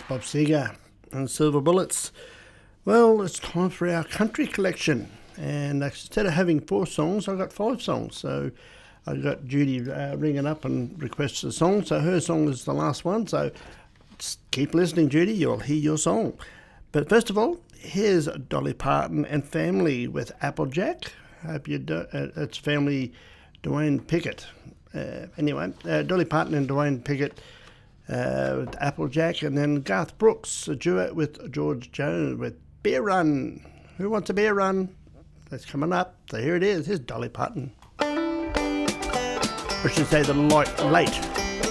Bob Seger and Silver Bullets. Well, it's time for our country collection, and instead of having 4 songs, I've got 5 songs. So I got Judy ringing up and requested a song, so her song is the last one. So just keep listening, Judy, you'll hear your song. But first of all, here's Dolly Parton and family with Applejack. Hope you do, it's family Dwayne Pickett. Anyway, Dolly Parton and Dwayne Pickett with Applejack, and then Garth Brooks, a duet with George Jones with Bear Run. Who wants a bear run? That's coming up. So here it is. Here's Dolly Parton. I should say the late